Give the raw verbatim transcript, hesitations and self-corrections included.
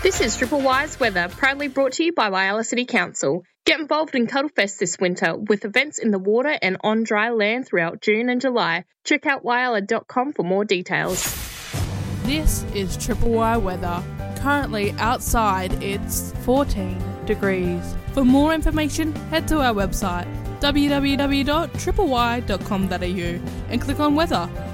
This is Triple Y's weather, proudly brought to you by Whyalla City Council. Get involved in Cuddlefest this winter with events in the water and on dry land throughout June and July. Check out whyalla dot com for more details. This is Triple Y weather. Currently outside it's fourteen degrees. For more information, head to our website w w w dot triple y dot com dot a u and click on weather.